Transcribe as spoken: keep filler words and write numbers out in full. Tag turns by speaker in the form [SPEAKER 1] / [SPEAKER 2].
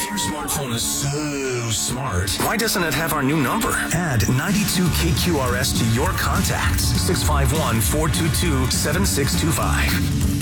[SPEAKER 1] If your smartphone is so smart, why doesn't it have our new number? Add ninety-two K Q R S to your contacts. six five one, four two two, seven six two five.